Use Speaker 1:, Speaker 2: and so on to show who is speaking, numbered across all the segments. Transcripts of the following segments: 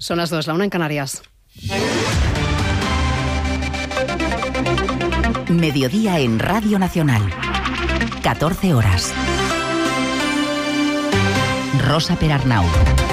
Speaker 1: Son las 2, la 1 en Canarias.
Speaker 2: Mediodía en Radio Nacional. 14 horas. Rosa Perarnau.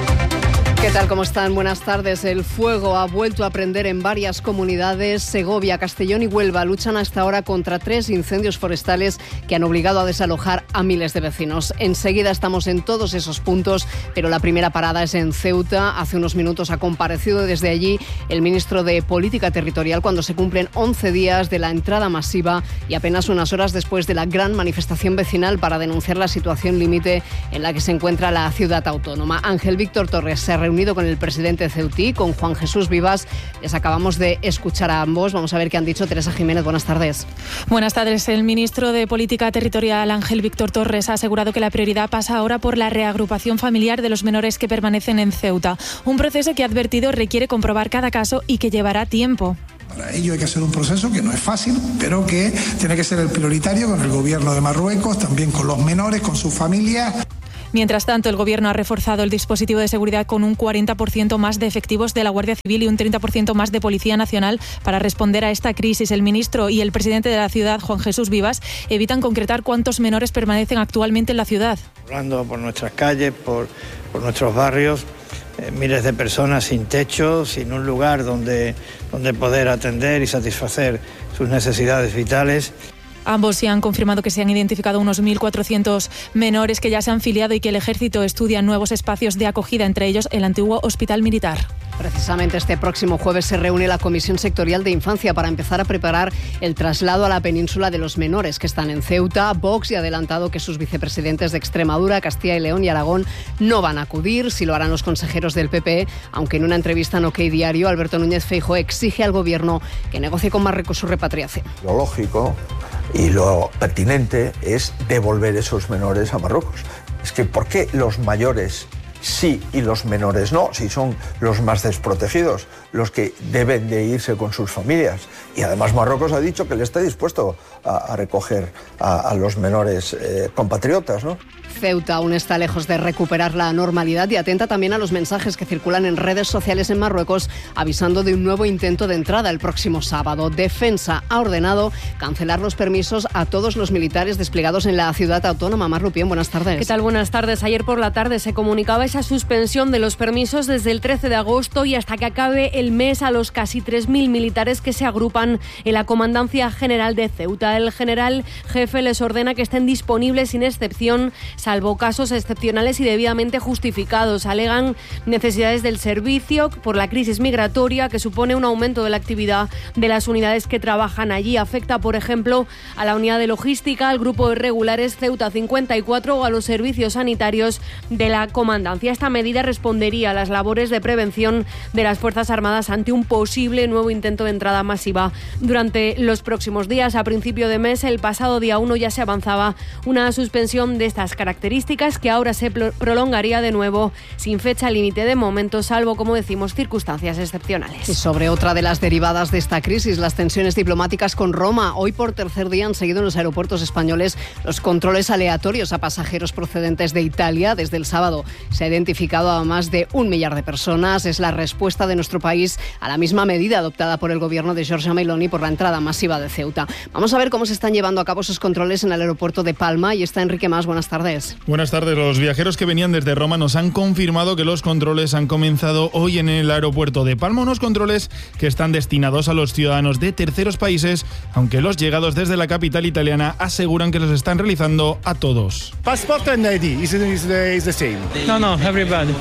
Speaker 1: ¿Qué tal? ¿Cómo están? Buenas tardes. El fuego ha vuelto a prender en varias comunidades. Segovia, Castellón y Huelva luchan hasta ahora contra 3 incendios forestales que han obligado a desalojar a miles de vecinos. Enseguida estamos en todos esos puntos, pero la primera parada es en Ceuta. Hace unos minutos ha comparecido desde allí el ministro de Política Territorial cuando se cumplen 11 días de la entrada masiva y apenas unas horas después de la gran manifestación vecinal para denunciar la situación límite en la que se encuentra la ciudad autónoma. Ángel Víctor Torres se ha reunido con el presidente ceutí, con Juan Jesús Vivas. Les acabamos de escuchar a ambos. Vamos a ver qué han dicho. Teresa Jiménez, buenas tardes.
Speaker 3: Buenas tardes. El ministro de Política Territorial, Ángel Víctor Torres, ha asegurado que la prioridad pasa ahora por la reagrupación familiar de los menores que permanecen en Ceuta. Un proceso que ha advertido requiere comprobar cada caso y que llevará tiempo.
Speaker 4: Para ello hay que hacer un proceso que no es fácil, pero que tiene que ser el prioritario con el gobierno de Marruecos, también con los menores, con sus familias.
Speaker 3: Mientras tanto, el Gobierno ha reforzado el dispositivo de seguridad con un 40% más de efectivos de la Guardia Civil y un 30% más de Policía Nacional para responder a esta crisis. El ministro y el presidente de la ciudad, Juan Jesús Vivas, evitan concretar cuántos menores permanecen actualmente en la ciudad.
Speaker 5: Hablando por nuestras calles, por nuestros barrios, miles de personas sin techo, sin un lugar donde poder atender y satisfacer sus necesidades vitales.
Speaker 3: Ambos sí han confirmado que se han identificado unos 1.400 menores que ya se han filiado y que el Ejército estudia nuevos espacios de acogida, entre ellos el antiguo Hospital Militar.
Speaker 1: Precisamente este próximo jueves se reúne la Comisión Sectorial de Infancia para empezar a preparar el traslado a la península de los menores que están en Ceuta. Vox ha adelantado que sus vicepresidentes de Extremadura, Castilla y León y Aragón no van a acudir, si lo harán los consejeros del PP, aunque en una entrevista en OK Diario, Alberto Núñez Feijóo exige al Gobierno que negocie con Marruecos su repatriación.
Speaker 6: Lo lógico y lo pertinente es devolver esos menores a Marruecos. Es que ¿por qué los mayores sí y los menores no? Si son los más desprotegidos, los que deben de irse con sus familias. Y además Marruecos ha dicho que le está dispuesto a recoger a los menores compatriotas, ¿no?
Speaker 1: Ceuta aún está lejos de recuperar la normalidad y atenta también a los mensajes que circulan en redes sociales en Marruecos avisando de un nuevo intento de entrada el próximo sábado. Defensa ha ordenado cancelar los permisos a todos los militares desplegados en la ciudad autónoma. Mar Rupién, buenas tardes.
Speaker 7: ¿Qué tal? Buenas tardes. Ayer por la tarde se comunicaba esa suspensión de los permisos desde el 13 de agosto y hasta que acabe el mes a los casi 3.000 militares que se agrupan en la Comandancia General de Ceuta. El general jefe les ordena que estén disponibles sin excepción, salvo casos excepcionales y debidamente justificados. Alegan necesidades del servicio por la crisis migratoria que supone un aumento de la actividad de las unidades que trabajan allí. Afecta, por ejemplo, a la unidad de logística, al grupo de regulares Ceuta 54 o a los servicios sanitarios de la comandancia. Esta medida respondería a las labores de prevención de las Fuerzas Armadas ante un posible nuevo intento de entrada masiva durante los próximos días. A principio de mes, el pasado día 1, ya se avanzaba una suspensión de estas características que ahora se prolongaría de nuevo sin fecha límite de momento, salvo, como decimos, circunstancias excepcionales.
Speaker 1: Y sobre otra de las derivadas de esta crisis, las tensiones diplomáticas con Roma. Hoy por tercer día han seguido en los aeropuertos españoles los controles aleatorios a pasajeros procedentes de Italia. Desde el sábado se ha identificado a más de 1 millar de personas. Es la respuesta de nuestro país a la misma medida adoptada por el gobierno de Giorgia Meloni por la entrada masiva de Ceuta. Vamos a ver cómo se están llevando a cabo esos controles en el aeropuerto de Palma. Y está Enrique Mas. Buenas tardes.
Speaker 8: Buenas tardes. Los viajeros que venían desde Roma nos han confirmado que los controles han comenzado hoy en el aeropuerto de Palma, unos controles que están destinados a los ciudadanos de terceros países, aunque los llegados desde la capital italiana aseguran que los están realizando a todos.
Speaker 9: Passport and ID is the same.
Speaker 10: No, everybody.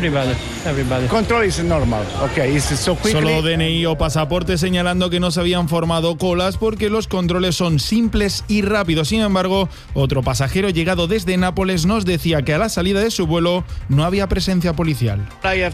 Speaker 9: Control is normal. Okay, it's so quickly.
Speaker 8: Solo DNI o pasaporte, señalando que no se habían formado colas porque los controles son simples y rápidos. Sin embargo, otro pasajero llegado desde Nápoles nos decía que a la salida de su vuelo no había presencia policial.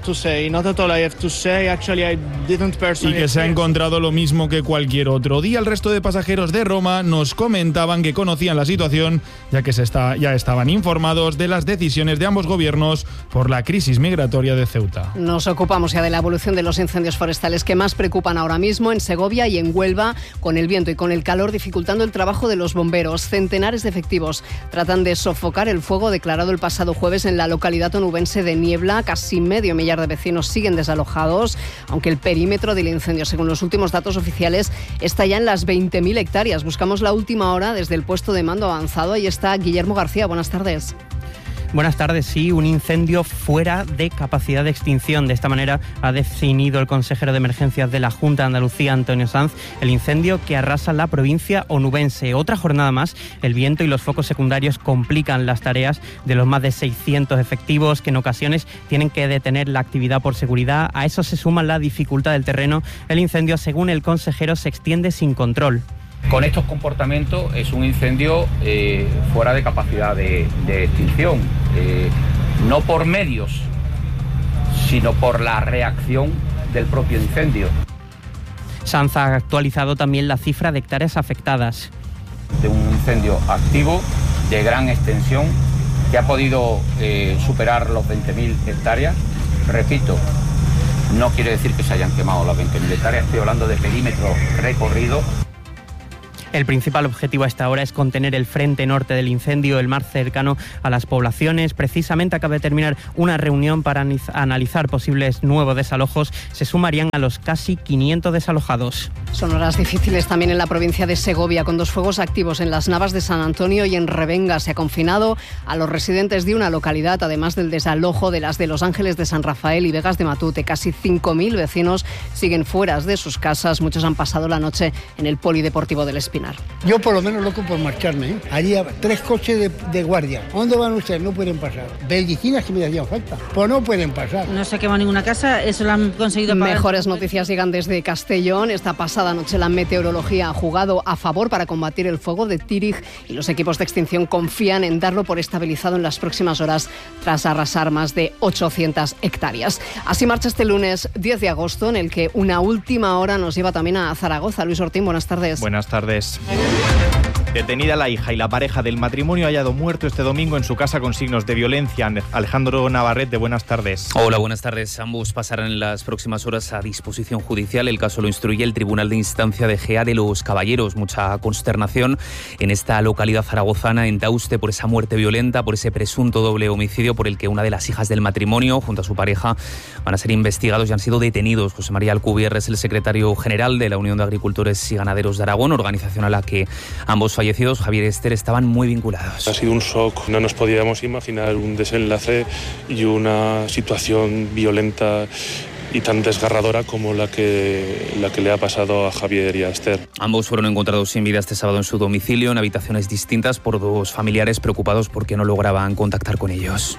Speaker 8: Y que se ha encontrado lo mismo que cualquier otro día. El resto de pasajeros de Roma nos comentaban que conocían la situación, ya que ya estaban informados de las decisiones de ambos gobiernos por la crisis migratoria de Ceuta.
Speaker 1: Nos ocupamos ya de la evolución de los incendios forestales que más preocupan ahora mismo en Segovia y en Huelva, con el viento y con el calor dificultando el trabajo de los bomberos. Centenares de efectivos tratan de sofocar sofocar el fuego declarado el pasado jueves en la localidad onubense de Niebla. Casi medio millar de vecinos siguen desalojados, aunque el perímetro del incendio, según los últimos datos oficiales, está ya en las 20.000 hectáreas. Buscamos la última hora desde el puesto de mando avanzado. Ahí está Guillermo García. Buenas tardes.
Speaker 10: Buenas tardes. Sí, un incendio fuera de capacidad de extinción. De esta manera ha definido el consejero de emergencias de la Junta de Andalucía, Antonio Sanz, el incendio que arrasa la provincia onubense. Otra jornada más, el viento y los focos secundarios complican las tareas de los más de 600 efectivos que en ocasiones tienen que detener la actividad por seguridad. A eso se suma la dificultad del terreno. El incendio, según el consejero, se extiende sin control.
Speaker 11: Con estos comportamientos es un incendio fuera de capacidad de extinción, no por medios, sino por la reacción del propio incendio.
Speaker 10: Sanz ha actualizado también la cifra de hectáreas afectadas.
Speaker 11: De un incendio activo, de gran extensión, que ha podido superar los 20.000 hectáreas. Repito, no quiere decir que se hayan quemado las 20.000 hectáreas, estoy hablando de perímetro recorrido.
Speaker 10: El principal objetivo a esta hora es contener el frente norte del incendio, el más cercano a las poblaciones. Precisamente acaba de terminar una reunión para analizar posibles nuevos desalojos. Se sumarían a los casi 500 desalojados.
Speaker 1: Son horas difíciles también en la provincia de Segovia, con 2 fuegos activos en las Navas de San Antonio y en Revenga. Se ha confinado a los residentes de una localidad, además del desalojo de las de Los Ángeles de San Rafael y Vegas de Matute. Casi 5.000 vecinos siguen fuera de sus casas. Muchos han pasado la noche en el Polideportivo del Espinar.
Speaker 12: Yo por lo menos loco por marcharme, ¿eh? Allí 3 coches de guardia. ¿Dónde van ustedes? No pueden pasar. Belguicinas que me hacían falta. Pues no pueden pasar.
Speaker 13: No se quema ninguna casa, eso lo han conseguido pagar.
Speaker 1: Mejores noticias llegan desde Castellón. Esta pasada noche la meteorología ha jugado a favor para combatir el fuego de Tírig y los equipos de extinción confían en darlo por estabilizado en las próximas horas tras arrasar más de 800 hectáreas. Así marcha este lunes 10 de agosto, en el que una última hora nos lleva también a Zaragoza. Luis Ortín, buenas tardes.
Speaker 14: Buenas tardes. Detenida la hija y la pareja del matrimonio hallado muerto este domingo en su casa con signos de violencia. Alejandro Navarrete, buenas tardes.
Speaker 15: Hola, buenas tardes. Ambos pasarán en las próximas horas a disposición judicial. El caso lo instruye el Tribunal de Instancia de Gea de los Caballeros. Mucha consternación en esta localidad zaragozana, en Tauste, por esa muerte violenta, por ese presunto doble homicidio por el que una de las hijas del matrimonio, junto a su pareja, van a ser investigados y han sido detenidos. José María Alcubierre es el secretario general de la Unión de Agricultores y Ganaderos de Aragón, organización a la que ambos fallecidos, Javier y Esther, estaban muy vinculados.
Speaker 16: Ha sido un shock, no nos podíamos imaginar un desenlace y una situación violenta y tan desgarradora como la que le ha pasado a Javier y a Esther.
Speaker 15: Ambos fueron encontrados sin vida este sábado en su domicilio, en habitaciones distintas, por 2 familiares preocupados porque no lograban contactar con ellos.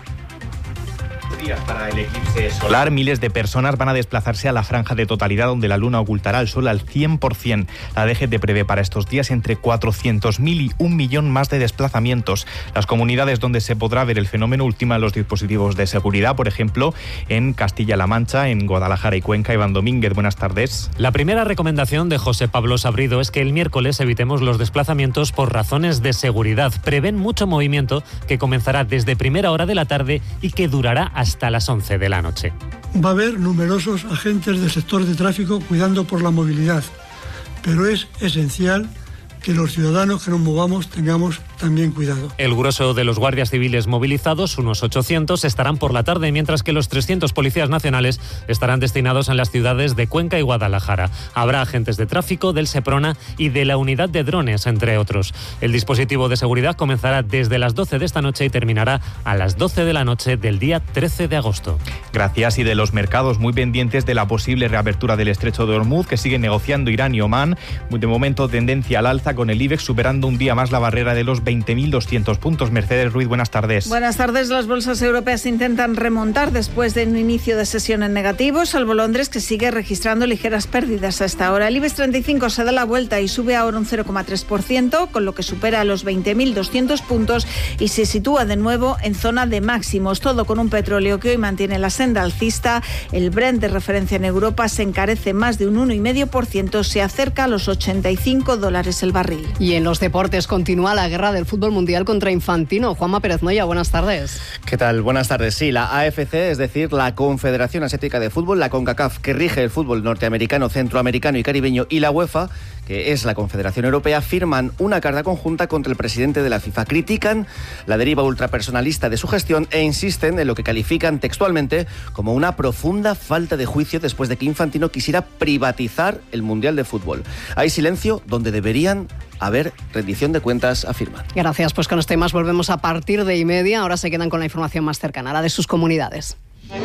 Speaker 14: Para el eclipse solar, miles de personas van a desplazarse a la franja de totalidad donde la luna ocultará el sol al 100%. La DGT prevé para estos días entre 400.000 y 1 millón más de desplazamientos. Las comunidades donde se podrá ver el fenómeno ultiman los dispositivos de seguridad, por ejemplo, en Castilla-La Mancha, en Guadalajara y Cuenca. Iván Domínguez, buenas tardes.
Speaker 17: La primera recomendación de José Pablo Sabrido es que el miércoles evitemos los desplazamientos por razones de seguridad. Prevén mucho movimiento que comenzará desde primera hora de la tarde y que durará hasta las 11 de la noche.
Speaker 18: Va a haber numerosos agentes del sector de tráfico cuidando por la movilidad, pero es esencial que los ciudadanos que nos movamos tengamos también cuidado.
Speaker 17: El grueso de los guardias civiles movilizados, unos 800, estarán por la tarde, mientras que los 300 policías nacionales estarán destinados en las ciudades de Cuenca y Guadalajara. Habrá agentes de tráfico, del Seprona y de la unidad de drones, entre otros. El dispositivo de seguridad comenzará desde las 12 de esta noche y terminará a las 12 de la noche del día 13 de agosto.
Speaker 14: Gracias. Y de los mercados, muy pendientes de la posible reapertura del estrecho de Hormuz, que siguen negociando Irán y Omán. De momento, tendencia al alza, con el IBEX superando un día más la barrera de los 20.200 puntos. Mercedes Ruiz, buenas tardes.
Speaker 19: Buenas tardes. Las bolsas europeas intentan remontar después de un inicio de sesión en negativo, salvo Londres, que sigue registrando ligeras pérdidas hasta ahora. El IBEX 35 se da la vuelta y sube ahora un 0,3%, con lo que supera los 20.200 puntos y se sitúa de nuevo en zona de máximos. Todo con un petróleo que hoy mantiene la senda alcista. El Brent, de referencia en Europa, se encarece más de un 1,5%, se acerca a los $85 el barril.
Speaker 1: Y en los deportes continúa la guerra del fútbol mundial contra Infantino. Juanma Pérez Noya, buenas tardes.
Speaker 20: ¿Qué tal? Buenas tardes. Sí, la AFC, es decir, la Confederación Asiática de Fútbol, la CONCACAF, que rige el fútbol norteamericano, centroamericano y caribeño, y la UEFA, que es la Confederación Europea, firman una carta conjunta contra el presidente de la FIFA. Critican la deriva ultrapersonalista de su gestión e insisten en lo que califican textualmente como una profunda falta de juicio después de que Infantino quisiera privatizar el Mundial de Fútbol. Hay silencio donde deberían haber rendición de cuentas, afirman.
Speaker 1: Gracias, pues con este más volvemos a partir de 1:30. Ahora se quedan con la información más cercana, la de sus comunidades.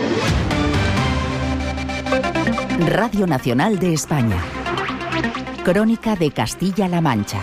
Speaker 2: Radio Nacional de España. Crónica de Castilla-La Mancha.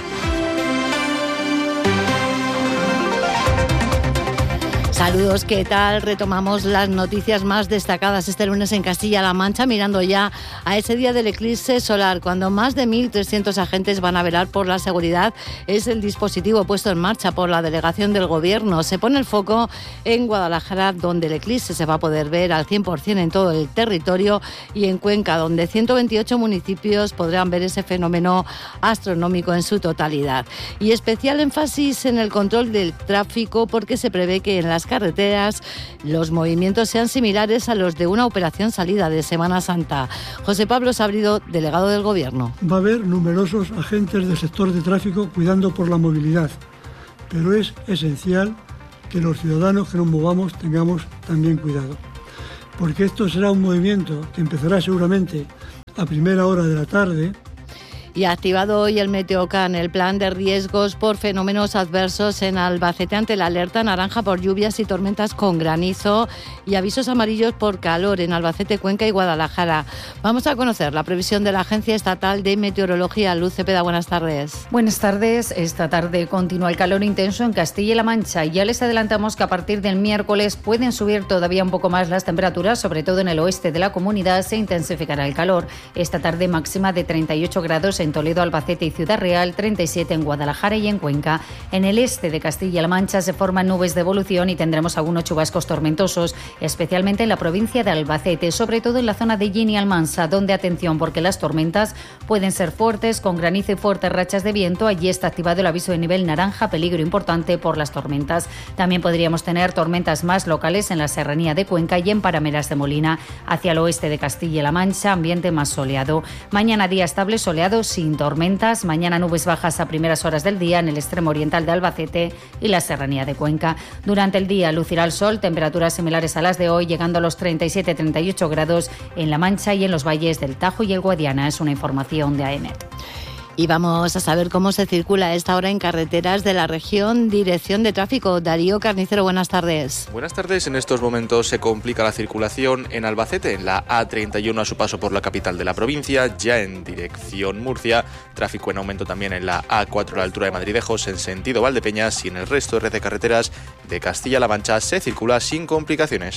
Speaker 21: Saludos, ¿qué tal? Retomamos las noticias más destacadas este lunes en Castilla-La Mancha, mirando ya a ese día del eclipse solar, cuando más de 1.300 agentes van a velar por la seguridad. Es el dispositivo puesto en marcha por la delegación del Gobierno. Se pone el foco en Guadalajara, donde el eclipse se va a poder ver al 100% en todo el territorio, y en Cuenca, donde 128 municipios podrán ver ese fenómeno astronómico en su totalidad. Y especial énfasis en el control del tráfico, porque se prevé que en las carreteras los movimientos sean similares a los de una operación salida de Semana Santa. José Pablo Sabrido, delegado del Gobierno.
Speaker 18: Va a haber numerosos agentes del sector de tráfico cuidando por la movilidad, pero es esencial que los ciudadanos que nos movamos tengamos también cuidado, porque esto será un movimiento que empezará seguramente a primera hora de la tarde.
Speaker 21: Y ha activado hoy el Meteocan, el plan de riesgos por fenómenos adversos en Albacete, ante la alerta naranja por lluvias y tormentas con granizo y avisos amarillos por calor en Albacete, Cuenca y Guadalajara. Vamos a conocer la previsión de la Agencia Estatal de Meteorología. Luz Cepeda, buenas tardes.
Speaker 22: Buenas tardes. Esta tarde continúa el calor intenso en Castilla-La Mancha. Ya les adelantamos que a partir del miércoles pueden subir todavía un poco más las temperaturas, sobre todo en el oeste de la comunidad. Se intensificará el calor. Esta tarde máxima de 38 grados en Toledo, Albacete y Ciudad Real, 37 en Guadalajara y en Cuenca. En el este de Castilla-La Mancha se forman nubes de evolución y tendremos algunos chubascos tormentosos, especialmente en la provincia de Albacete, sobre todo en la zona de Llín y Almansa, donde atención porque las tormentas pueden ser fuertes, con granizo y fuertes rachas de viento. Allí está activado el aviso de nivel naranja, peligro importante por las tormentas. También podríamos tener tormentas más locales en la serranía de Cuenca y en Parameras de Molina. Hacia el oeste de Castilla-La Mancha, ambiente más soleado. Mañana día estable, soleado, sin tormentas. Mañana nubes bajas a primeras horas del día en el extremo oriental de Albacete y la serranía de Cuenca. Durante el día lucirá el sol, temperaturas similares a las de hoy, llegando a los 37-38 grados en La Mancha y en los valles del Tajo y el Guadiana. Es una información de AEMET.
Speaker 21: Y vamos a saber cómo se circula a esta hora en carreteras de la región. Dirección de Tráfico, Darío Carnicero, buenas tardes.
Speaker 23: Buenas tardes. En estos momentos se complica la circulación en Albacete, en la A31 a su paso por la capital de la provincia, ya en dirección Murcia. Tráfico en aumento también en la A4 a la altura de Madridejos, en sentido Valdepeñas, y en el resto de red de carreteras de Castilla-La Mancha se circula sin complicaciones.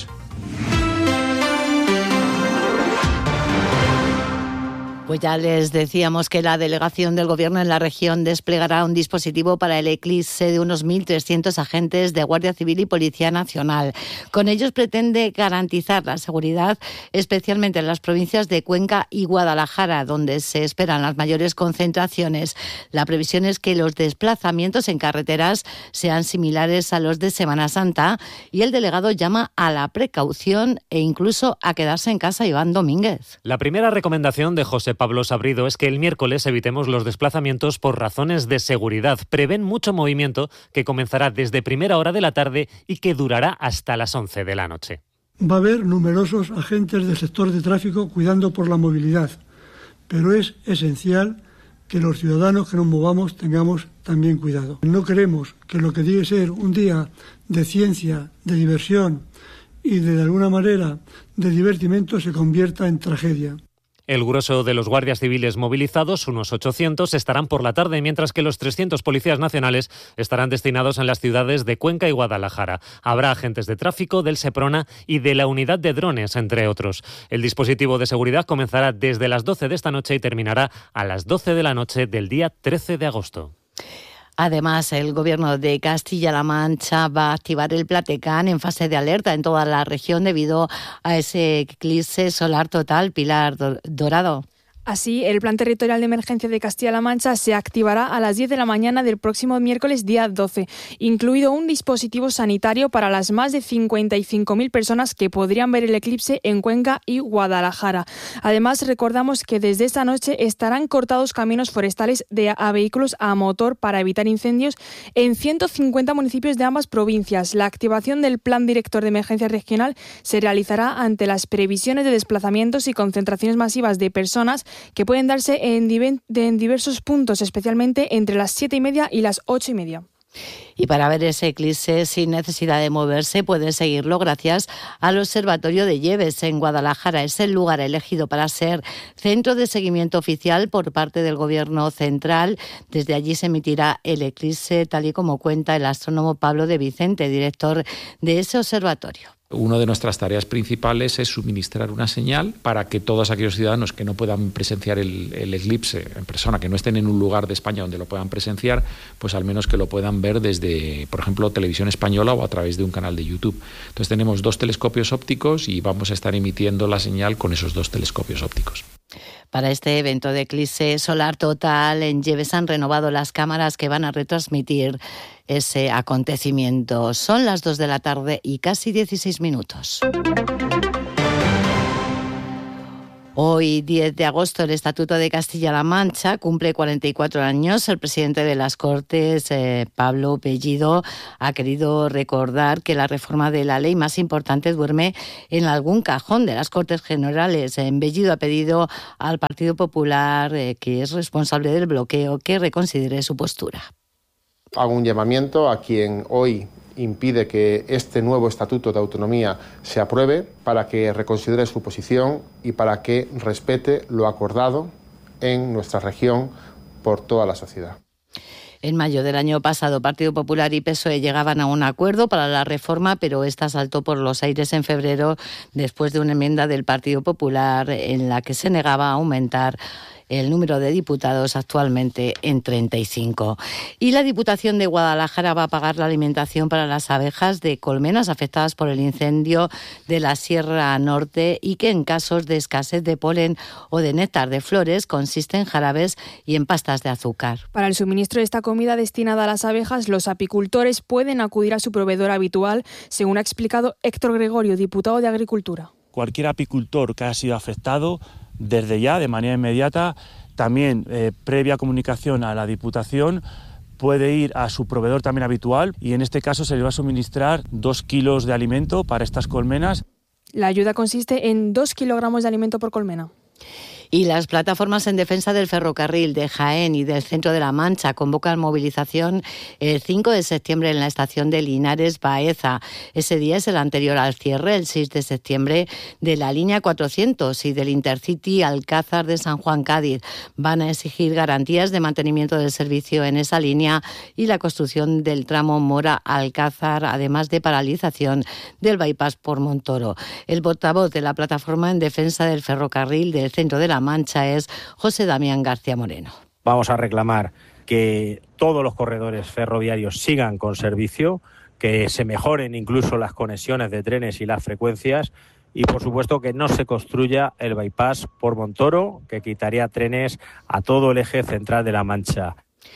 Speaker 21: Pues ya les decíamos que la delegación del Gobierno en la región desplegará un dispositivo para el eclipse de unos 1.300 agentes de Guardia Civil y Policía Nacional. Con ellos pretende garantizar la seguridad, especialmente en las provincias de Cuenca y Guadalajara, donde se esperan las mayores concentraciones. La previsión es que los desplazamientos en carreteras sean similares a los de Semana Santa, y el delegado llama a la precaución e incluso a quedarse en casa. Iván Domínguez.
Speaker 17: La primera recomendación de José Pablo Sabrido es que el miércoles evitemos los desplazamientos por razones de seguridad. Prevén mucho movimiento que comenzará desde primera hora de la tarde y que durará hasta las 11 de la noche.
Speaker 18: Va a haber numerosos agentes del sector de tráfico cuidando por la movilidad, pero es esencial que los ciudadanos que nos movamos tengamos también cuidado. No queremos que lo que debe ser un día de ciencia, de diversión y de alguna manera de divertimento se convierta en tragedia.
Speaker 17: El grueso de los guardias civiles movilizados, unos 800, estarán por la tarde, mientras que los 300 policías nacionales estarán destinados en las ciudades de Cuenca y Guadalajara. Habrá agentes de tráfico, del Seprona y de la unidad de drones, entre otros. El dispositivo de seguridad comenzará desde las 12 de esta noche y terminará a las 12 de la noche del día 13 de agosto.
Speaker 21: Además, el Gobierno de Castilla-La Mancha va a activar el Platecan en fase de alerta en toda la región debido a ese eclipse solar total. Pilar Dorado.
Speaker 3: Así, el Plan Territorial de Emergencia de Castilla-La Mancha se activará a las 10 de la mañana del próximo miércoles día 12, incluido un dispositivo sanitario para las más de 55.000 personas que podrían ver el eclipse en Cuenca y Guadalajara. Además, recordamos que desde esta noche estarán cortados caminos forestales a vehículos a motor para evitar incendios en 150 municipios de ambas provincias. La activación del Plan Director de Emergencia Regional se realizará ante las previsiones de desplazamientos y concentraciones masivas de personas que pueden darse en diversos puntos, especialmente entre las 7:30 y las 8:30.
Speaker 21: Y para ver ese eclipse sin necesidad de moverse, pueden seguirlo gracias al Observatorio de Lleves en Guadalajara. Es el lugar elegido para ser centro de seguimiento oficial por parte del Gobierno central. Desde allí se emitirá el eclipse, tal y como cuenta el astrónomo Pablo de Vicente, director de ese observatorio.
Speaker 4: Una de nuestras tareas principales es suministrar una señal para que todos aquellos ciudadanos que no puedan presenciar el eclipse en persona, que no estén en un lugar de España donde lo puedan presenciar, pues al menos que lo puedan ver desde, por ejemplo, Televisión Española o a través de un canal de YouTube. Entonces tenemos 2 telescopios ópticos y vamos a estar emitiendo la señal con esos 2 telescopios ópticos.
Speaker 21: Para este evento de eclipse solar total, en Lleves han renovado las cámaras que van a retransmitir ese acontecimiento. Son las 2 de la tarde y casi 16 minutos. Hoy, 10 de agosto, el Estatuto de Castilla-La Mancha cumple 44 años. El presidente de las Cortes, Pablo Bellido, ha querido recordar que la reforma de la ley más importante duerme en algún cajón de las Cortes Generales. Bellido ha pedido al Partido Popular, que es responsable del bloqueo, que reconsidere su postura.
Speaker 5: Hago un llamamiento a quien hoy impide que este nuevo Estatuto de Autonomía se apruebe para que reconsidere su posición y para que respete lo acordado en nuestra región por toda la sociedad.
Speaker 21: En mayo del año pasado, Partido Popular y PSOE llegaban a un acuerdo para la reforma, pero esta saltó por los aires en febrero después de una enmienda del Partido Popular en la que se negaba a aumentar el número de diputados actualmente en 35. Y la Diputación de Guadalajara va a pagar la alimentación para las abejas de colmenas afectadas por el incendio de la Sierra Norte y que en casos de escasez de polen o de néctar de flores consiste en jarabes y en pastas de azúcar.
Speaker 3: Para el suministro de esta comida destinada a las abejas, los apicultores pueden acudir a su proveedor habitual, según ha explicado Héctor Gregorio, diputado de Agricultura.
Speaker 24: Cualquier apicultor que haya sido afectado, desde ya, de manera inmediata, también previa comunicación a la Diputación, puede ir a su proveedor también habitual y en este caso se le va a suministrar 2 kilos de alimento para estas colmenas.
Speaker 3: La ayuda consiste en 2 kilogramos de alimento por colmena.
Speaker 21: Y las plataformas en defensa del ferrocarril de Jaén y del centro de La Mancha convocan movilización el 5 de septiembre en la estación de Linares Baeza. Ese día es el anterior al cierre, el 6 de septiembre, de la línea 400 y del Intercity Alcázar de San Juan Cádiz. Van a exigir garantías de mantenimiento del servicio en esa línea y la construcción del tramo Mora-Alcázar, además de paralización del bypass por Montoro. El portavoz de la plataforma en defensa del ferrocarril del centro de La Mancha es José Damián García Moreno.
Speaker 25: Vamos a reclamar que todos los corredores ferroviarios sigan con servicio, que se mejoren incluso las conexiones de trenes y las frecuencias y por supuesto que no se construya el bypass por Montoro, que quitaría trenes a todo el eje central de La Mancha.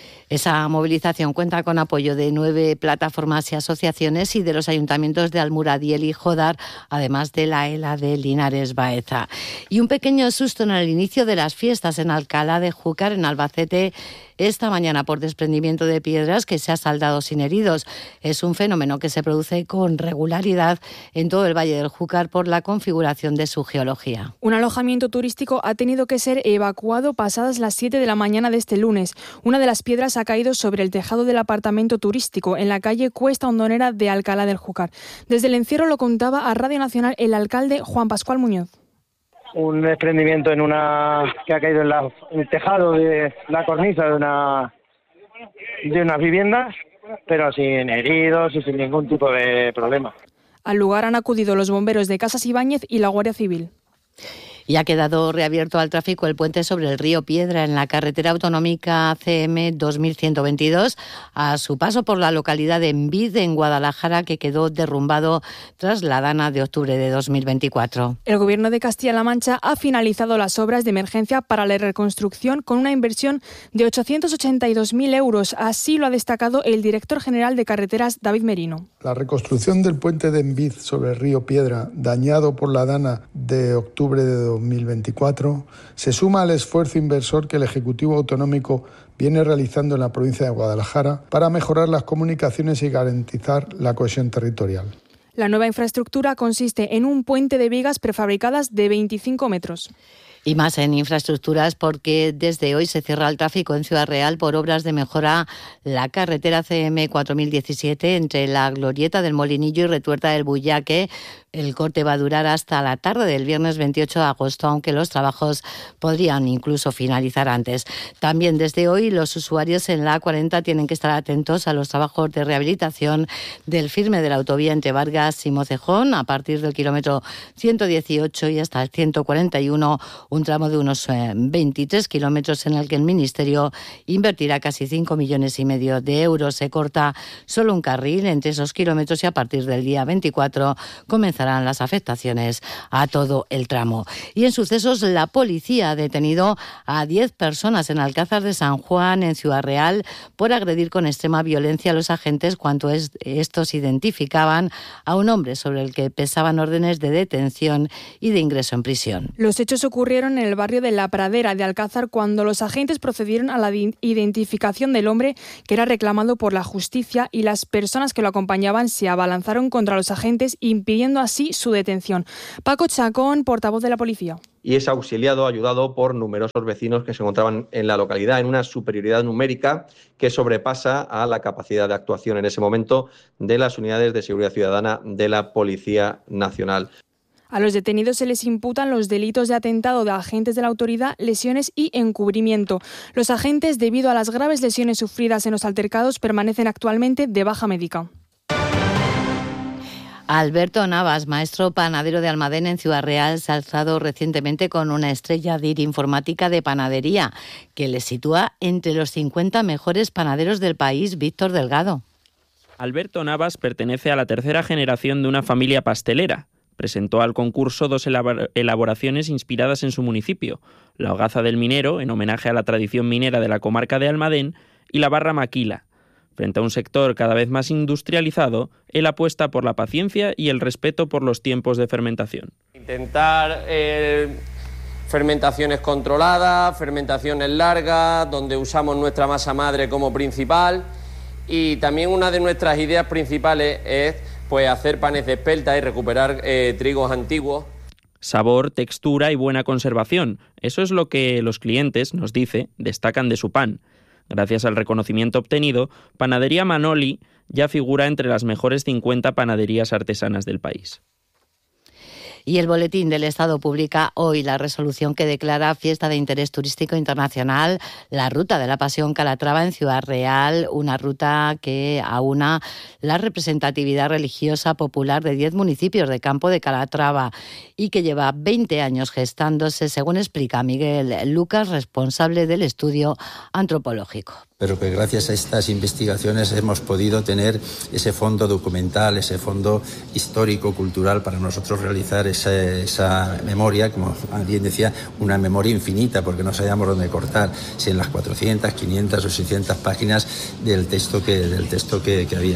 Speaker 21: Esa movilización cuenta con apoyo de 9 plataformas y asociaciones y de los ayuntamientos de Almuradiel y Jodar, además de la ELA de Linares Baeza. Y un pequeño susto en el inicio de las fiestas en Alcalá de Júcar, en Albacete, esta mañana por desprendimiento de piedras que se ha saldado sin heridos. Es un fenómeno que se produce con regularidad en todo el Valle del Júcar por la configuración de su geología.
Speaker 3: Un alojamiento turístico ha tenido que ser evacuado pasadas las 7 de la mañana de este lunes. Una de las piedras ha caído sobre el tejado del apartamento turístico en la calle Cuesta Hondonera de Alcalá del Júcar. Desde el encierro lo contaba a Radio Nacional el alcalde Juan Pascual Muñoz.
Speaker 26: Un desprendimiento que ha caído en el tejado de la cornisa de unas viviendas, pero sin heridos y sin ningún tipo de problema.
Speaker 3: Al lugar han acudido los bomberos de Casas Ibáñez y la Guardia Civil.
Speaker 21: Y ha quedado reabierto al tráfico el puente sobre el río Piedra en la carretera autonómica CM 2122 a su paso por la localidad de Envid, en Guadalajara, que quedó derrumbado tras la dana de octubre de 2024.
Speaker 3: El Gobierno de Castilla-La Mancha ha finalizado las obras de emergencia para la reconstrucción con una inversión de 882.000 euros. Así lo ha destacado el director general de Carreteras, David Merino.
Speaker 6: La reconstrucción del puente de Envid sobre el río Piedra, dañado por la dana de octubre de 2024, se suma al esfuerzo inversor que el Ejecutivo Autonómico viene realizando en la provincia de Guadalajara para mejorar las comunicaciones y garantizar la cohesión territorial.
Speaker 3: La nueva infraestructura consiste en un puente de vigas prefabricadas de 25 metros.
Speaker 21: Y más en infraestructuras, porque desde hoy se cierra el tráfico en Ciudad Real por obras de mejora la carretera CM 4017 entre la Glorieta del Molinillo y Retuerta del Buyaque. El corte va a durar hasta la tarde del viernes 28 de agosto, aunque los trabajos podrían incluso finalizar antes. También desde hoy los usuarios en la A40 tienen que estar atentos a los trabajos de rehabilitación del firme de la autovía entre Vargas y Mocejón a partir del kilómetro 118 y hasta el 141, un tramo de unos 23 kilómetros en el que el Ministerio invertirá casi 5,5 millones de euros. Se corta solo un carril entre esos kilómetros y a partir del día 24 comenzarán las afectaciones a todo el tramo. Y en sucesos, la policía ha detenido a 10 personas en Alcázar de San Juan, en Ciudad Real, por agredir con extrema violencia a los agentes cuando estos identificaban a un hombre sobre el que pesaban órdenes de detención y de ingreso en prisión.
Speaker 3: Los hechos ocurrieron en el barrio de La Pradera de Alcázar cuando los agentes procedieron a la identificación del hombre que era reclamado por la justicia y las personas que lo acompañaban se abalanzaron contra los agentes impidiendo así su detención. Paco Chacón, portavoz de la policía.
Speaker 7: Y es ayudado por numerosos vecinos que se encontraban en la localidad en una superioridad numérica que sobrepasa a la capacidad de actuación en ese momento de las unidades de seguridad ciudadana de la Policía Nacional.
Speaker 3: A los detenidos se les imputan los delitos de atentado de agentes de la autoridad, lesiones y encubrimiento. Los agentes, debido a las graves lesiones sufridas en los altercados, permanecen actualmente de baja médica.
Speaker 21: Alberto Navas, maestro panadero de Almadén en Ciudad Real, se ha alzado recientemente con una estrella DIR informática de panadería que le sitúa entre los 50 mejores panaderos del país. Víctor Delgado.
Speaker 8: Alberto Navas pertenece a la tercera generación de una familia pastelera. Presentó al concurso 2 elaboraciones inspiradas en su municipio: la hogaza del minero, en homenaje a la tradición minera de la comarca de Almadén, y la barra maquila. Frente a un sector cada vez más industrializado, él apuesta por la paciencia y el respeto por los tiempos de fermentación.
Speaker 9: Intentar fermentaciones controladas, fermentaciones largas, donde usamos nuestra masa madre como principal, y también una de nuestras ideas principales es hacer panes de espelta y recuperar trigos antiguos.
Speaker 8: Sabor, textura y buena conservación. Eso es lo que los clientes, nos dice, destacan de su pan. Gracias al reconocimiento obtenido, Panadería Manoli ya figura entre las mejores 50 panaderías artesanas del país.
Speaker 21: Y el Boletín del Estado publica hoy la resolución que declara fiesta de interés turístico internacional la Ruta de la Pasión Calatrava en Ciudad Real, una ruta que aúna la representatividad religiosa popular de 10 municipios de Campo de Calatrava y que lleva 20 años gestándose, según explica Miguel Lucas, responsable del estudio antropológico.
Speaker 10: Pero que gracias a estas investigaciones hemos podido tener ese fondo documental, ese fondo histórico-cultural para nosotros realizar esa memoria, como bien decía, una memoria infinita, porque no sabíamos dónde cortar, si en las 400, 500 o 600 páginas del texto que había.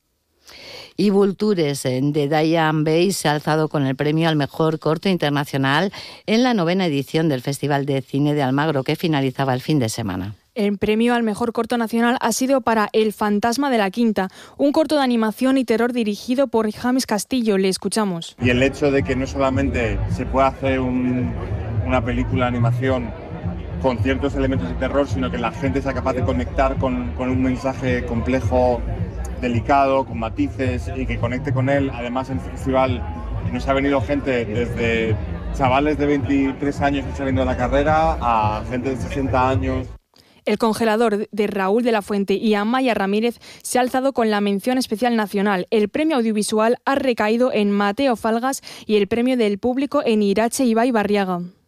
Speaker 21: Y Vultures de Diane Bay se ha alzado con el premio al mejor corto internacional en la 9ª edición del Festival de Cine de Almagro, que finalizaba el fin de semana.
Speaker 3: El premio al mejor corto nacional ha sido para El fantasma de la quinta, un corto de animación y terror dirigido por James Castillo. Le escuchamos.
Speaker 11: Y el hecho de que no solamente se pueda hacer una película de animación con ciertos elementos de terror, sino que la gente sea capaz de conectar con un mensaje complejo, delicado, con matices, y que conecte con él. Además, en este festival nos ha venido gente desde chavales de 23 años saliendo de la carrera a gente de 60 años.
Speaker 3: El congelador de Raúl de la Fuente y Amaya Ramírez se ha alzado con la mención especial nacional. El premio audiovisual ha recaído en Mateo Falgas y el premio del público en Irache Ibai Barriaga.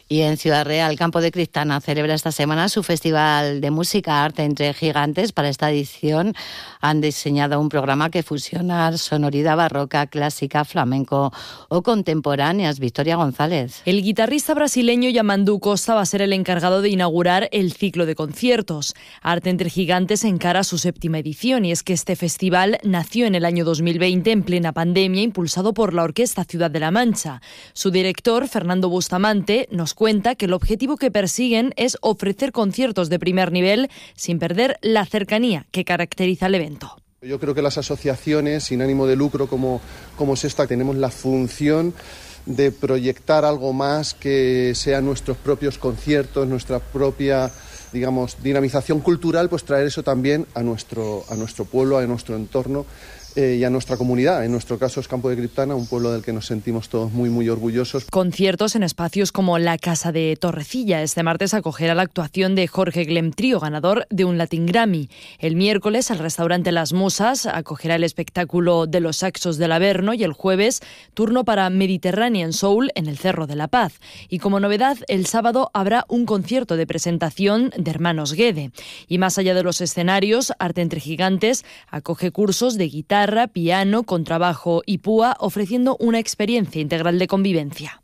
Speaker 21: Y en Ciudad Real, Campo de Criptana celebra esta semana su festival de música Arte entre Gigantes. Para esta edición han diseñado un programa que fusiona sonoridad barroca, clásica, flamenco o contemporáneas. Victoria González.
Speaker 12: El guitarrista brasileño Yamandu Costa va a ser el encargado de inaugurar el ciclo de conciertos. Arte entre Gigantes encara su 7ª edición, y es que este festival nació en el año 2020 en plena pandemia, impulsado por la Orquesta Ciudad de la Mancha. Su director, Fernando Bustamante, nos cuenta que el objetivo que persiguen es ofrecer conciertos de primer nivel sin perder la cercanía que caracteriza el evento.
Speaker 13: Yo creo que las asociaciones sin ánimo de lucro como es esta tenemos la función de proyectar algo más que sean nuestros propios conciertos, nuestra propia, digamos, dinamización cultural, pues traer eso también a nuestro pueblo, a nuestro entorno y a nuestra comunidad. En nuestro caso es Campo de Criptana, un pueblo del que nos sentimos todos muy, muy orgullosos.
Speaker 12: Conciertos en espacios como la Casa de Torrecilla. Este martes acogerá la actuación de Jorge Glem Trío, ganador de un Latin Grammy. El miércoles, el restaurante Las Musas acogerá el espectáculo de los Saxos del Averno, y el jueves, turno para Mediterranean Soul en el Cerro de la Paz. Y como novedad, el sábado habrá un concierto de presentación de Hermanos Guede. Y más allá de los escenarios, Arte entre Gigantes acoge cursos de guitarra, piano, contrabajo y púa, ofreciendo una experiencia integral de convivencia.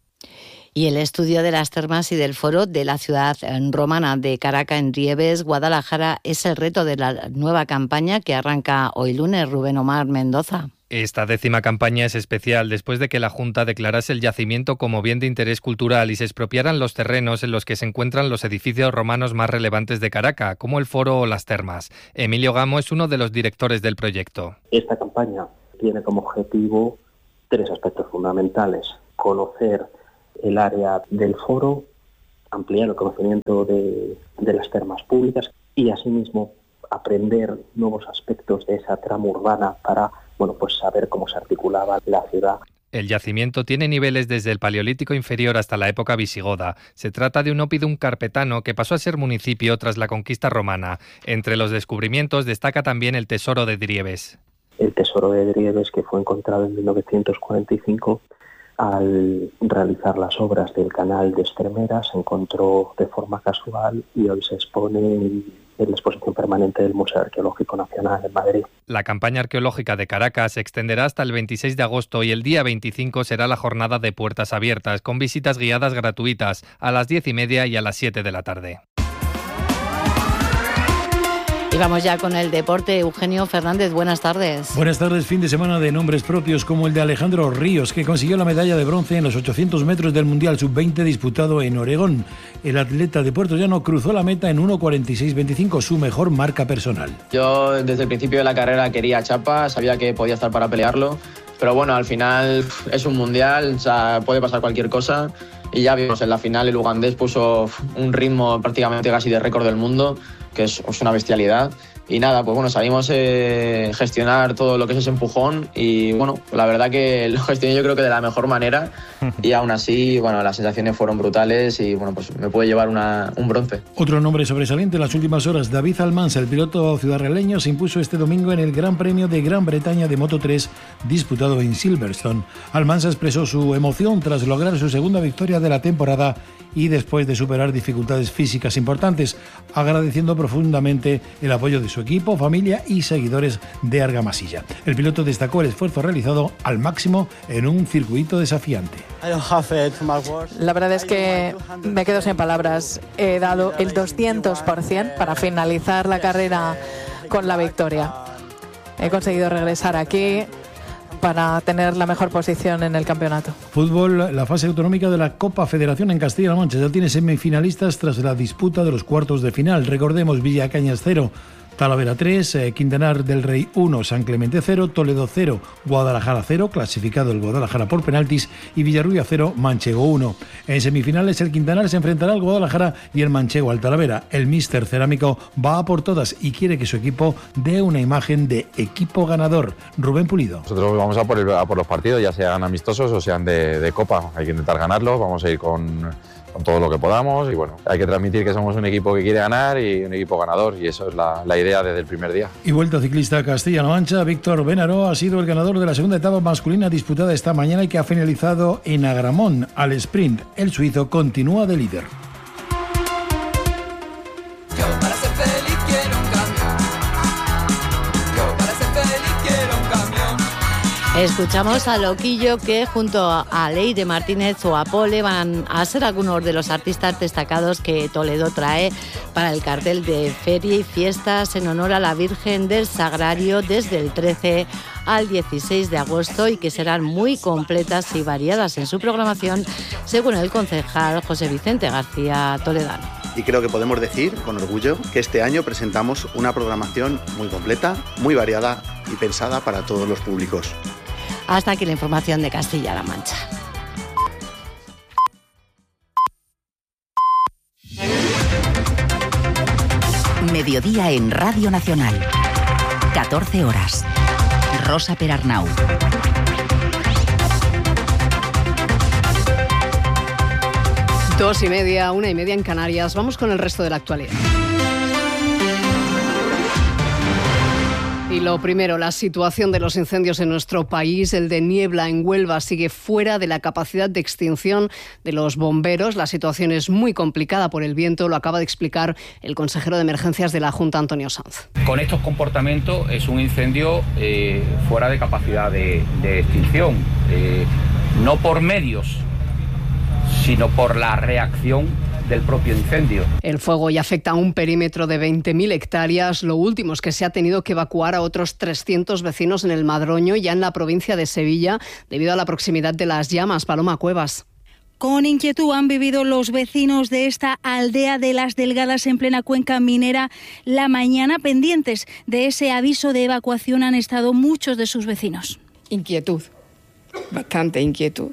Speaker 21: Y el estudio de las termas y del foro de la ciudad romana de Caracas, en Rieves, Guadalajara, es el reto de la nueva campaña que arranca hoy lunes. Rubén Omar Mendoza.
Speaker 14: Esta 10ª campaña es especial después de que la Junta declarase el yacimiento como bien de interés cultural y se expropiaran los terrenos en los que se encuentran los edificios romanos más relevantes de Caracas, como el foro o las termas. Emilio Gamo es uno de los directores del proyecto.
Speaker 15: Esta campaña tiene como objetivo 3 aspectos fundamentales: conocer el área del foro, ampliar el conocimiento de las termas públicas y asimismo aprender nuevos aspectos de esa trama urbana para pues saber cómo se articulaba la ciudad.
Speaker 14: El yacimiento tiene niveles desde el Paleolítico inferior hasta la época visigoda. Se trata de un oppidum carpetano que pasó a ser municipio tras la conquista romana. Entre los descubrimientos destaca también el tesoro de Drieves.
Speaker 15: El tesoro de Drieves, que fue encontrado en 1945 al realizar las obras del canal de Estremera, se encontró de forma casual y hoy se expone en la exposición permanente del Museo Arqueológico Nacional en Madrid.
Speaker 14: La campaña arqueológica de Caracas se extenderá hasta el 26 de agosto y el día 25 será la jornada de puertas abiertas, con visitas guiadas gratuitas a las 10:30 y a las 7 de la tarde.
Speaker 21: Y vamos ya con el deporte. Eugenio Fernández, buenas tardes.
Speaker 16: Buenas tardes. Fin de semana de nombres propios como el de Alejandro Ríos, que consiguió la medalla de bronce en los 800 metros del Mundial Sub-20 disputado en Oregón. El atleta de Puerto Llano cruzó la meta en 1:46.25, su mejor marca personal.
Speaker 19: Yo desde el principio de la carrera quería chapa, sabía que podía estar para pelearlo, pero bueno, al final es un Mundial, o sea, puede pasar cualquier cosa. Y ya vimos, en la final el ugandés puso un ritmo prácticamente casi de récord del mundo, que es una bestialidad. Y nada, pues bueno, sabíamos gestionar todo lo que es ese empujón y bueno, la verdad que lo gestioné yo creo que de la mejor manera y aún así, bueno, las sensaciones fueron brutales y bueno, pues me puede llevar un bronce.
Speaker 16: Otro nombre sobresaliente en las últimas horas, David Almansa, el piloto ciudadraleño, se impuso este domingo en el Gran Premio de Gran Bretaña de Moto3 disputado en Silverstone. Almansa expresó su emoción tras lograr su segunda victoria de la temporada y después de superar dificultades físicas importantes, agradeciendo profundamente el apoyo de su equipo, familia y seguidores de Argamasilla. El piloto destacó el esfuerzo realizado al máximo en un circuito desafiante.
Speaker 27: La verdad es que me quedo sin palabras. He dado el 200% para finalizar la carrera con la victoria. He conseguido regresar aquí para tener la mejor posición en el campeonato.
Speaker 16: Fútbol, la fase autonómica de la Copa Federación en Castilla-La Mancha ya tiene semifinalistas tras la disputa de los cuartos de final. Recordemos, Villacañas 0, Talavera 3, Quintanar del Rey 1, San Clemente 0, Toledo 0, Guadalajara 0, clasificado el Guadalajara por penaltis, y Villarrubia 0, Manchego 1. En semifinales el Quintanar se enfrentará al Guadalajara y el Manchego al Talavera. El míster cerámico va a por todas y quiere que su equipo dé una imagen de equipo ganador. Rubén Pulido.
Speaker 28: Nosotros vamos a por los partidos, ya sean amistosos o sean de Copa. Hay que intentar ganarlos, vamos a ir con
Speaker 1: con todo lo que podamos y bueno, hay que transmitir que somos un equipo que quiere ganar y un equipo ganador y eso es la idea desde el primer día.
Speaker 16: Y Vuelta Ciclista a Castilla-La Mancha, Víctor Benaró ha sido el ganador de la segunda etapa masculina disputada esta mañana y que ha finalizado en Agramont al sprint. El suizo continúa de líder.
Speaker 21: Escuchamos a Loquillo, que junto a Leire Martínez o a Pole van a ser algunos de los artistas destacados que Toledo trae para el cartel de feria y fiestas en honor a la Virgen del Sagrario desde el 13 al 16 de agosto y que serán muy completas y variadas en su programación, según el concejal José Vicente García Toledano.
Speaker 2: Y creo que podemos decir con orgullo que este año presentamos una programación muy completa, muy variada y pensada para todos los públicos.
Speaker 21: Hasta aquí la información de Castilla-La Mancha.
Speaker 17: Mediodía en Radio Nacional. 14 horas. Rosa Perarnau.
Speaker 18: Dos y media, 1:30 en Canarias. Vamos con el resto de la actualidad. Y lo primero, la situación de los incendios en nuestro país. El de Niebla en Huelva sigue fuera de la capacidad de extinción de los bomberos. La situación es muy complicada por el viento, lo acaba de explicar el consejero de emergencias de la Junta, Antonio Sanz.
Speaker 20: Con estos comportamientos es un incendio fuera de capacidad de extinción, no por medios, sino por la reacción del propio incendio.
Speaker 18: El fuego ya afecta a un perímetro de 20.000 hectáreas. Lo último es que se ha tenido que evacuar a otros 300 vecinos en el Madroño, ya en la provincia de Sevilla, debido a la proximidad de las llamas. Paloma Cuevas.
Speaker 22: Con inquietud han vivido los vecinos de esta aldea de Las Delgadas en plena cuenca minera la mañana. Pendientes de ese aviso de evacuación han estado muchos de sus vecinos.
Speaker 23: Inquietud, bastante inquietud.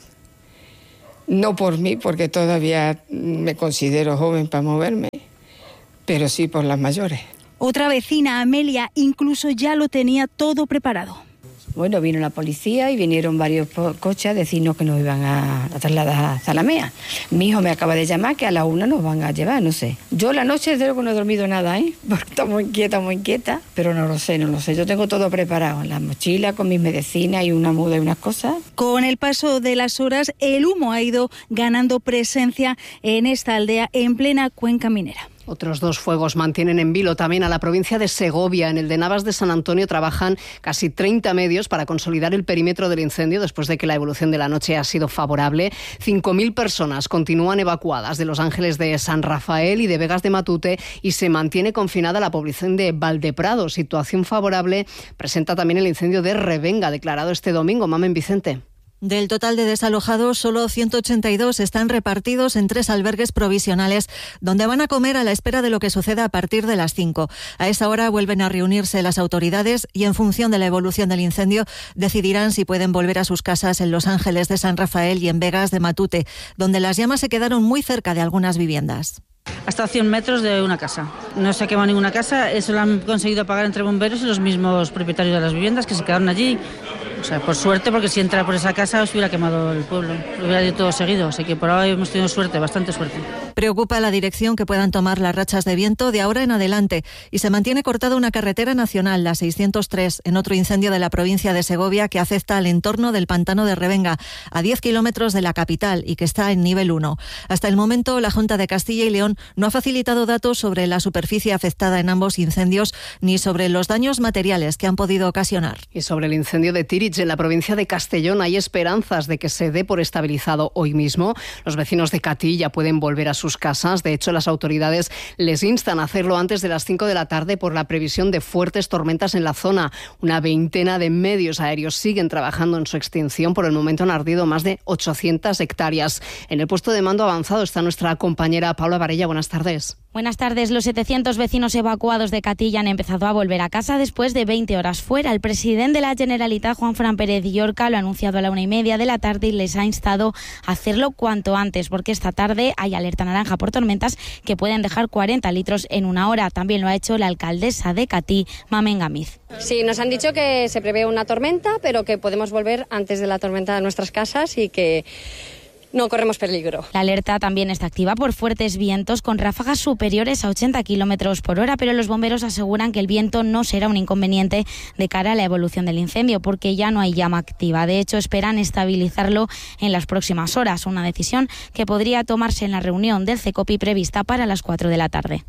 Speaker 23: No por mí, porque todavía me considero joven para moverme, pero sí por las mayores.
Speaker 22: Otra vecina, Amelia, incluso ya lo tenía todo preparado.
Speaker 28: Bueno, vino la policía y vinieron varios coches a decirnos que nos iban a trasladar a Zalamea. Mi hijo me acaba de llamar que a la 1 nos van a llevar, no sé. Yo la noche desde luego no he dormido nada, porque estoy muy inquieta, pero no lo sé. Yo tengo todo preparado, la mochila con mis medicinas y una muda y unas cosas.
Speaker 22: Con el paso de las horas, el humo ha ido ganando presencia en esta aldea en plena cuenca minera.
Speaker 18: Otros dos fuegos mantienen en vilo también a la provincia de Segovia. En el de Navas de San Antonio trabajan casi 30 medios para consolidar el perímetro del incendio después de que la evolución de la noche ha sido favorable. 5.000 personas continúan evacuadas de Los Ángeles de San Rafael y de Vegas de Matute y se mantiene confinada la población de Valdeprado. Situación favorable presenta también el incendio de Revenga, declarado este domingo. Mamen Vicente.
Speaker 29: Del total de desalojados, solo 182 están repartidos en 3 albergues provisionales, donde van a comer a la espera de lo que suceda a partir de las 5. A esa hora vuelven a reunirse las autoridades y, en función de la evolución del incendio, decidirán si pueden volver a sus casas en Los Ángeles de San Rafael y en Vegas de Matute, donde las llamas se quedaron muy cerca de algunas viviendas.
Speaker 30: Hasta 100 metros de una casa. No se ha quemado ninguna casa, eso lo han conseguido pagar entre bomberos y los mismos propietarios de las viviendas que se quedaron allí. O sea, por suerte, porque si entra por esa casa os hubiera quemado el pueblo, lo hubiera ido todo seguido, así que por ahora hemos tenido suerte, bastante suerte.
Speaker 29: Preocupa la dirección que puedan tomar las rachas de viento de ahora en adelante y se mantiene cortada una carretera nacional, la 603, en otro incendio de la provincia de Segovia que afecta al entorno del pantano de Revenga, a 10 kilómetros de la capital y que está en nivel 1. Hasta el momento, la Junta de Castilla y León no ha facilitado datos sobre la superficie afectada en ambos incendios ni sobre los daños materiales que han podido ocasionar.
Speaker 18: Y sobre el incendio de Tirich en la provincia de Castellón hay esperanzas de que se dé por estabilizado hoy mismo. Los vecinos de Catí ya pueden volver a sus casas. De hecho, las autoridades les instan a hacerlo antes de las 5 de la tarde por la previsión de fuertes tormentas en la zona. Una veintena de medios aéreos siguen trabajando en su extinción. Por el momento han ardido más de 800 hectáreas. En el puesto de mando avanzado está nuestra compañera Paula Varella. Buenas tardes.
Speaker 31: Buenas tardes. Los 700 vecinos evacuados de Catí ya han empezado a volver a casa después de 20 horas fuera. El presidente de la Generalitat, Juanfran Pérez Llorca, lo ha anunciado a la 1:30 de la tarde y les ha instado a hacerlo cuanto antes, porque esta tarde hay alerta naranja por tormentas que pueden dejar 40 litros en una hora. También lo ha hecho la alcaldesa de Catí, Mamen Gamiz.
Speaker 32: Sí, nos han dicho que se prevé una tormenta, pero que podemos volver antes de la tormenta a nuestras casas y que
Speaker 4: no corremos peligro.
Speaker 31: La alerta también está activa por fuertes vientos con ráfagas superiores a 80 kilómetros por hora, pero los bomberos aseguran que el viento no será un inconveniente de cara a la evolución del incendio, porque ya no hay llama activa. De hecho, esperan estabilizarlo en las próximas horas, una decisión que podría tomarse en la reunión del CECOPI prevista para las 4 de la tarde.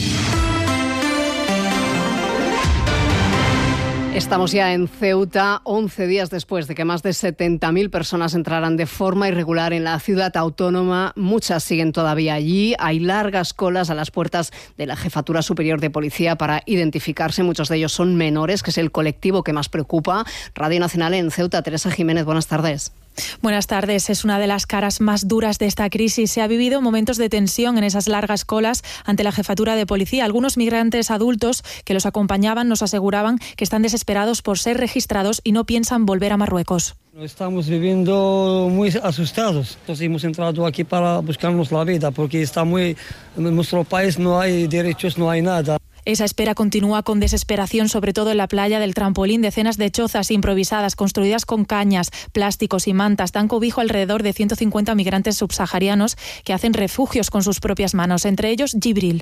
Speaker 18: Estamos ya en Ceuta, 11 días después de que más de 70.000 personas entraran de forma irregular en la ciudad autónoma. Muchas siguen todavía allí. Hay largas colas a las puertas de la Jefatura Superior de Policía para identificarse. Muchos de ellos son menores, que es el colectivo que más preocupa. Radio Nacional en Ceuta, Teresa Jiménez, buenas tardes.
Speaker 5: Buenas tardes. Es una de las caras más duras de esta crisis. Se ha vivido momentos de tensión en esas largas colas ante la Jefatura de Policía. Algunos migrantes adultos que los acompañaban nos aseguraban que están desesperados por ser registrados y no piensan volver a Marruecos.
Speaker 6: Estamos viviendo muy asustados. Entonces hemos entrado aquí para buscarnos la vida porque en nuestro país no hay derechos, no hay nada.
Speaker 5: Esa espera continúa con desesperación, sobre todo en la playa del Trampolín. Decenas de chozas improvisadas, construidas con cañas, plásticos y mantas, dan cobijo alrededor de 150 migrantes subsaharianos que hacen refugios con sus propias manos, entre ellos Gibril.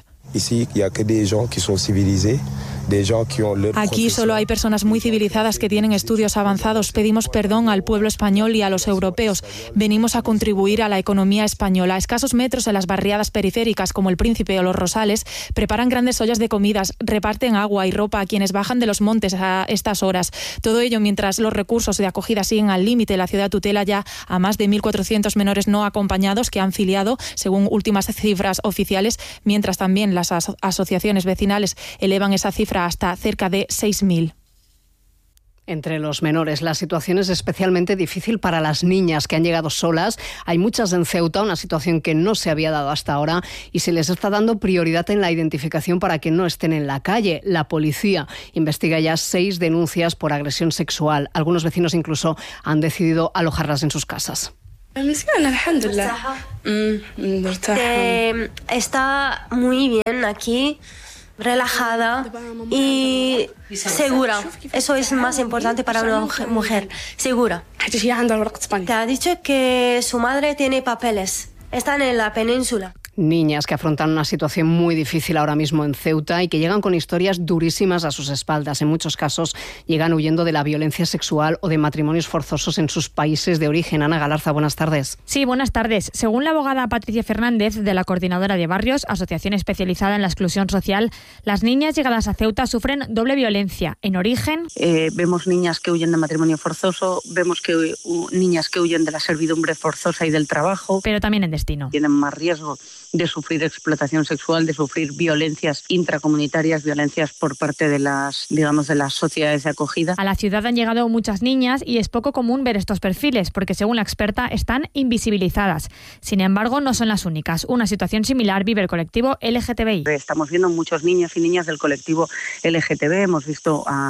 Speaker 5: Aquí solo hay personas muy civilizadas que tienen estudios avanzados. Pedimos perdón al pueblo español y a los europeos. Venimos a contribuir a la economía española. A escasos metros en las barriadas periféricas como El Príncipe o Los Rosales preparan grandes ollas de comidas, reparten agua y ropa a quienes bajan de los montes a estas horas. Todo ello mientras los recursos de acogida siguen al límite. La ciudad tutela ya a más de 1.400 menores no acompañados que han filiado, según últimas cifras oficiales, mientras también las asociaciones vecinales elevan esa cifra hasta cerca de 6.000.
Speaker 18: Entre los menores, la situación es especialmente difícil para las niñas que han llegado solas. Hay muchas en Ceuta, una situación que no se había dado hasta ahora y se les está dando prioridad en la identificación para que no estén en la calle. La policía investiga ya 6 denuncias por agresión sexual. Algunos vecinos incluso han decidido alojarlas en sus casas.
Speaker 7: Está muy bien aquí, relajada y segura. Eso es más importante para una mujer, segura. Te ha dicho que su madre tiene papeles. Están en la península.
Speaker 18: Niñas que afrontan una situación muy difícil ahora mismo en Ceuta y que llegan con historias durísimas a sus espaldas. En muchos casos llegan huyendo de la violencia sexual o de matrimonios forzosos en sus países de origen. Ana Galarza, buenas tardes.
Speaker 8: Sí, buenas tardes. Según la abogada Patricia Fernández, de la Coordinadora de Barrios, asociación especializada en la exclusión social, las niñas llegadas a Ceuta sufren doble violencia. En origen,
Speaker 9: vemos niñas que huyen de matrimonio forzoso, vemos que niñas que huyen de la servidumbre forzosa y del trabajo.
Speaker 8: Pero también en destino.
Speaker 9: Tienen más riesgo de sufrir explotación sexual, de sufrir violencias intracomunitarias, violencias por parte de las sociedades de acogida.
Speaker 8: A la ciudad han llegado muchas niñas y es poco común ver estos perfiles porque, según la experta, están invisibilizadas. Sin embargo, no son las únicas. Una situación similar vive el colectivo LGTBI.
Speaker 9: Estamos viendo muchos niños y niñas del colectivo LGTB. Hemos visto a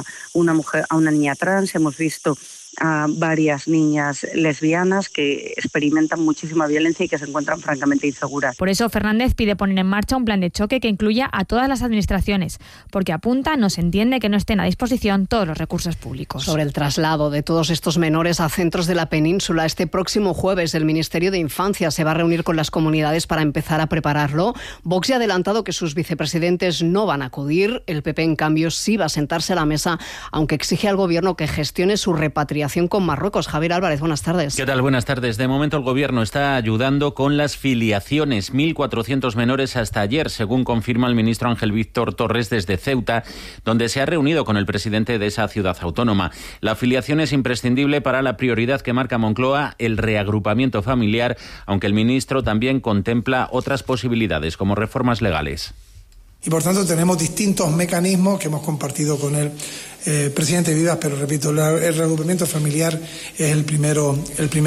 Speaker 9: una niña trans, hemos visto a varias niñas lesbianas que experimentan muchísima violencia y que se encuentran francamente inseguras.
Speaker 8: Por eso Fernández pide poner en marcha un plan de choque que incluya a todas las administraciones, porque apunta, no se entiende que no estén a disposición todos los recursos públicos.
Speaker 18: Sobre el traslado de todos estos menores a centros de la península, este próximo jueves el Ministerio de Infancia se va a reunir con las comunidades para empezar a prepararlo. Vox ya ha adelantado que sus vicepresidentes no van a acudir. El PP, en cambio, sí va a sentarse a la mesa, aunque exige al Gobierno que gestione su repatriación con Marruecos. Javier Álvarez, buenas tardes.
Speaker 10: ¿Qué tal? Buenas tardes. De momento el Gobierno está ayudando con las filiaciones. 1.400 menores hasta ayer, según confirma el ministro Ángel Víctor Torres desde Ceuta, donde se ha reunido con el presidente de esa ciudad autónoma. La filiación es imprescindible para la prioridad que marca Moncloa, el reagrupamiento familiar, aunque el ministro también contempla otras posibilidades, como reformas legales.
Speaker 11: Y por tanto tenemos distintos mecanismos que hemos compartido con el presidente Vivas, pero repito, el reagrupamiento familiar es el primero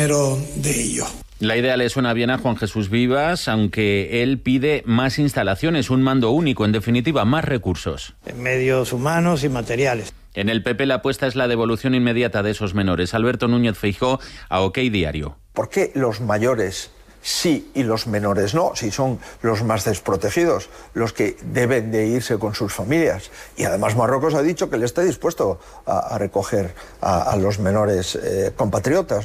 Speaker 11: de ellos.
Speaker 10: La idea le suena bien a Juan Jesús Vivas, aunque él pide más instalaciones, un mando único, en definitiva, más recursos.
Speaker 11: Medios humanos y materiales.
Speaker 10: En el PP la apuesta es la devolución inmediata de esos menores. Alberto Núñez Feijóo, a OK Diario.
Speaker 24: ¿Por qué los mayores sí y los menores no? Si son los más desprotegidos, los que deben de irse con sus familias. Y además Marruecos ha dicho que le está dispuesto a recoger a los menores compatriotas, ¿no?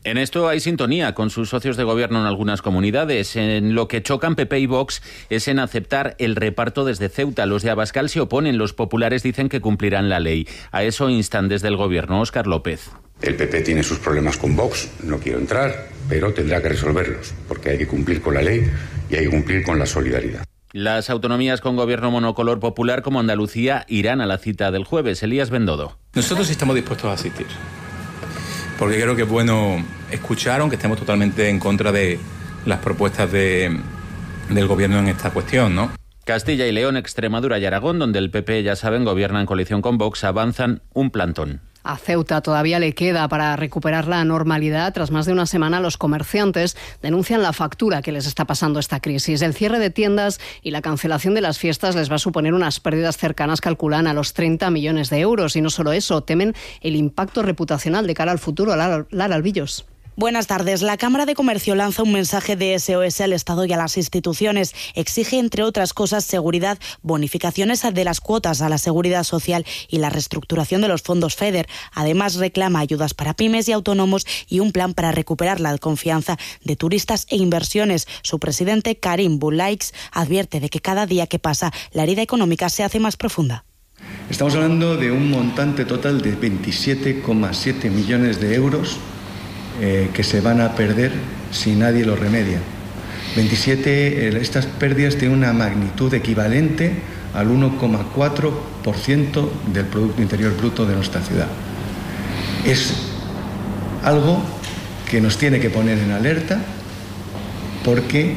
Speaker 10: En esto hay sintonía con sus socios de gobierno en algunas comunidades. En lo que chocan PP y Vox es en aceptar el reparto desde Ceuta. Los de Abascal se oponen, los populares dicen que cumplirán la ley. A eso instan desde el gobierno. Óscar López.
Speaker 1: El PP tiene sus problemas con Vox, no quiero entrar, pero tendrá que resolverlos, porque hay que cumplir con la ley y hay que cumplir con la solidaridad.
Speaker 10: Las autonomías con gobierno monocolor popular como Andalucía irán a la cita del jueves. Elías Bendodo.
Speaker 3: Nosotros estamos dispuestos a asistir, porque creo que es bueno escuchar, aunque estemos totalmente en contra de las propuestas del gobierno en esta cuestión, ¿no?
Speaker 10: Castilla y León, Extremadura y Aragón, donde el PP, ya saben, gobierna en coalición con Vox, avanzan un plantón.
Speaker 18: A Ceuta todavía le queda para recuperar la normalidad. Tras más de una semana, los comerciantes denuncian la factura que les está pasando esta crisis. El cierre de tiendas y la cancelación de las fiestas les va a suponer unas pérdidas cercanas, calculan, a los 30 millones de euros. Y no solo eso, temen el impacto reputacional de cara al futuro. Lara Albillos.
Speaker 4: Buenas tardes. La Cámara de Comercio lanza un mensaje de SOS al Estado y a las instituciones. Exige, entre otras cosas, seguridad, bonificaciones de las cuotas a la seguridad social y la reestructuración de los fondos FEDER. Además, reclama ayudas para pymes y autónomos y un plan para recuperar la confianza de turistas e inversiones. Su presidente, Karim Boulaix, advierte de que cada día que pasa la herida económica se hace más profunda.
Speaker 12: Estamos hablando de un montante total de 27,7 millones de euros que se van a perder si nadie lo remedia. Estas pérdidas tienen una magnitud equivalente al 1,4% del Producto Interior Bruto de nuestra ciudad. Es algo que nos tiene que poner en alerta porque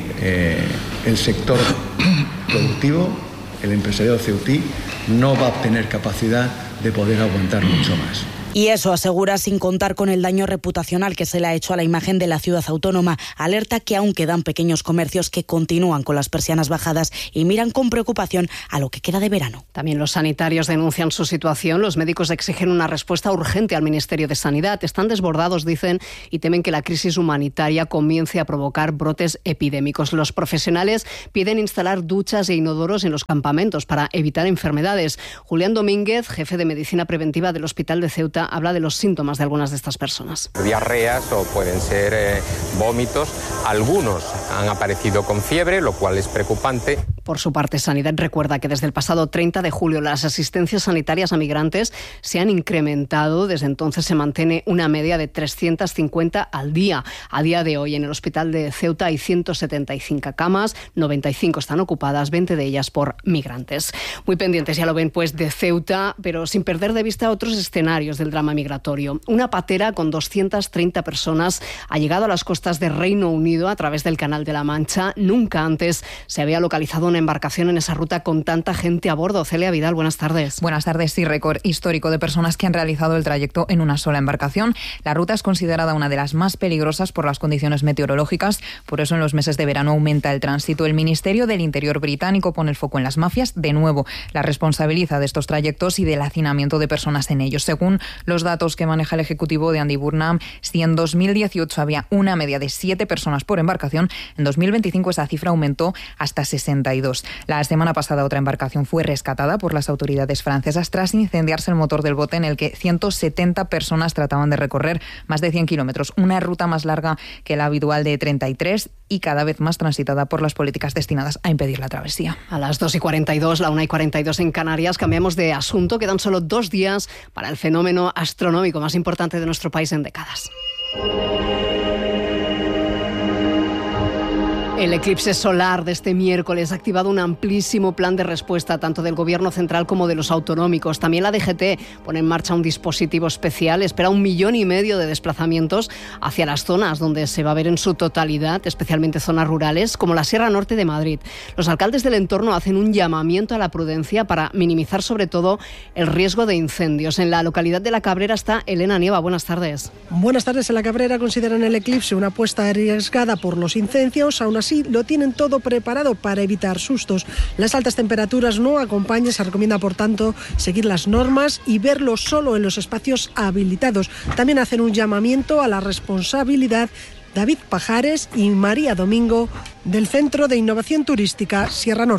Speaker 12: el sector productivo, el empresariado ceutí, no va a tener capacidad de poder aguantar mucho más.
Speaker 4: Y eso, asegura, sin contar con el daño reputacional que se le ha hecho a la imagen de la ciudad autónoma. Alerta que aún quedan pequeños comercios que continúan con las persianas bajadas y miran con preocupación a lo que queda de verano.
Speaker 18: También los sanitarios denuncian su situación. Los médicos exigen una respuesta urgente al Ministerio de Sanidad. Están desbordados, dicen, y temen que la crisis humanitaria comience a provocar brotes epidémicos. Los profesionales piden instalar duchas e inodoros en los campamentos para evitar enfermedades. Julián Domínguez, jefe de Medicina Preventiva del Hospital de Ceuta, habla de los síntomas de algunas de estas personas.
Speaker 13: Diarreas o pueden ser vómitos. Algunos han aparecido con fiebre, lo cual es preocupante.
Speaker 18: Por su parte, Sanidad recuerda que desde el pasado 30 de julio las asistencias sanitarias a migrantes se han incrementado. Desde entonces se mantiene una media de 350 al día. A día de hoy en el Hospital de Ceuta hay 175 camas, 95 están ocupadas, 20 de ellas por migrantes. Muy pendientes, ya lo ven, pues de Ceuta, pero sin perder de vista otros escenarios del drama migratorio. Una patera con 230 personas ha llegado a las costas de Reino Unido a través del Canal de la Mancha. Nunca antes se había localizado una embarcación en esa ruta con tanta gente a bordo. Celia Vidal, buenas tardes.
Speaker 14: Buenas tardes. Sí, récord histórico de personas que han realizado el trayecto en una sola embarcación. La ruta es considerada una de las más peligrosas por las condiciones meteorológicas. Por eso en los meses de verano aumenta el tránsito. El Ministerio del Interior británico pone el foco en las mafias. De nuevo, la responsabiliza de estos trayectos y del hacinamiento de personas en ellos. Según los datos que maneja el Ejecutivo de Andy Burnham, si en 2018 había una media de 7 personas por embarcación, en 2025 esa cifra aumentó hasta 62. La semana pasada otra embarcación fue rescatada por las autoridades francesas tras incendiarse el motor del bote en el que 170 personas trataban de recorrer más de 100 kilómetros, una ruta más larga que la habitual de 33 y cada vez más transitada por las políticas destinadas a impedir la travesía.
Speaker 18: A las 2:42, la 1:42 en Canarias, cambiamos de asunto. Quedan solo 2 días para el fenómeno astronómico más importante de nuestro país en décadas. El eclipse solar de este miércoles ha activado un amplísimo plan de respuesta tanto del Gobierno central como de los autonómicos. También la DGT pone en marcha un dispositivo especial. Espera 1,5 millones de desplazamientos hacia las zonas donde se va a ver en su totalidad, especialmente zonas rurales, como la Sierra Norte de Madrid. Los alcaldes del entorno hacen un llamamiento a la prudencia para minimizar sobre todo el riesgo de incendios. En la localidad de La Cabrera está Elena Nieva. Buenas tardes.
Speaker 15: Buenas tardes. En La Cabrera consideran el eclipse una apuesta arriesgada por los incendios. Aún así, lo tienen todo preparado para evitar sustos. Las altas temperaturas no acompañan, se recomienda por tanto seguir las normas y verlo solo en los espacios habilitados. También hacen un llamamiento a la responsabilidad David Pajares y María Domingo del Centro de Innovación Turística Sierra Norte.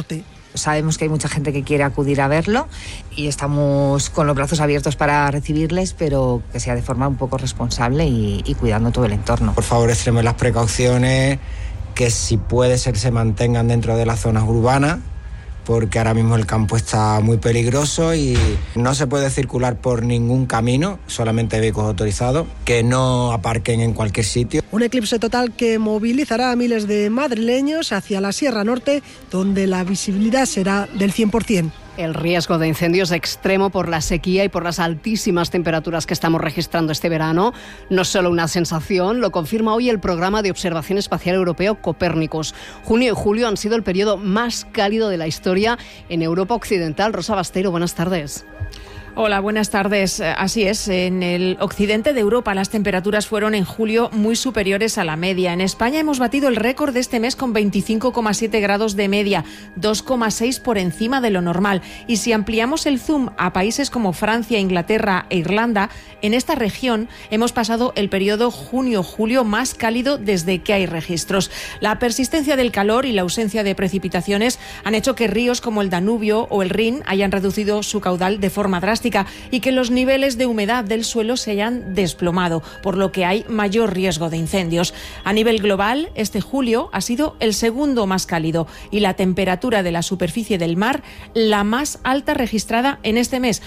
Speaker 2: Sabemos que hay mucha gente que quiere acudir a verlo y estamos con los brazos abiertos para recibirles, pero que sea de forma un poco responsable y cuidando todo el entorno.
Speaker 16: Por favor, extremen las precauciones, que si puede ser se mantengan dentro de las zonas urbanas, porque ahora mismo el campo está muy peligroso y no se puede circular por ningún camino, solamente vehículos autorizados, que no aparquen en cualquier sitio.
Speaker 15: Un eclipse total que movilizará a miles de madrileños hacia la Sierra Norte, donde la visibilidad será del 100%.
Speaker 18: El riesgo de incendios extremo por la sequía y por las altísimas temperaturas que estamos registrando este verano no es solo una sensación, lo confirma hoy el programa de observación espacial europeo Copérnicus. Junio y julio han sido el periodo más cálido de la historia en Europa Occidental. Rosa Basteiro, buenas tardes.
Speaker 17: Hola, buenas tardes. Así es, en el occidente de Europa las temperaturas fueron en julio muy superiores a la media. En España hemos batido el récord de este mes con 25,7 grados de media, 2,6 por encima de lo normal. Y si ampliamos el zoom a países como Francia, Inglaterra e Irlanda, en esta región hemos pasado el periodo junio-julio más cálido desde que hay registros. La persistencia del calor y la ausencia de precipitaciones han hecho que ríos como el Danubio o el Rin hayan reducido su caudal de forma drástica y que los niveles de humedad del suelo se hayan desplomado, por lo que hay mayor riesgo de incendios. A nivel global, este julio ha sido el segundo más cálido y la temperatura de la superficie del mar la más alta registrada en este mes,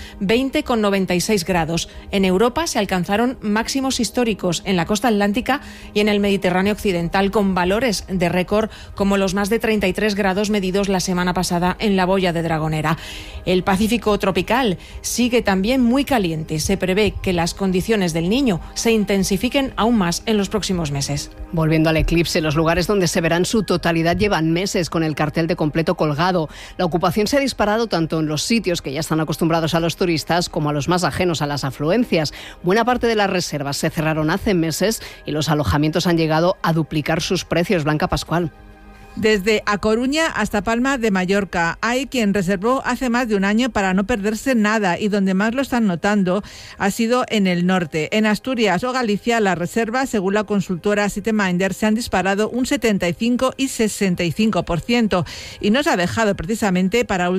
Speaker 17: 20,96 grados. En Europa se alcanzaron máximos históricos en la costa atlántica y en el Mediterráneo occidental, con valores de récord como los más de 33 grados medidos la semana pasada en la boya de Dragonera. El Pacífico tropical sigue también muy caliente. Se prevé que las condiciones del Niño se intensifiquen aún más en los próximos meses.
Speaker 18: Volviendo al eclipse, los lugares donde se verá en su totalidad llevan meses con el cartel de completo colgado. La ocupación se ha disparado tanto en los sitios que ya están acostumbrados a los turistas como a los más ajenos a las afluencias. Buena parte de las reservas se cerraron hace meses y los alojamientos han llegado a duplicar sus precios. Blanca Pascual.
Speaker 19: Desde A Coruña hasta Palma de Mallorca. Hay quien reservó hace más de un año para no perderse nada y donde más lo están notando ha sido en el norte. En Asturias o Galicia las reservas, según la consultora Citeminder, se han disparado un 75 y 65% y nos ha dejado precisamente para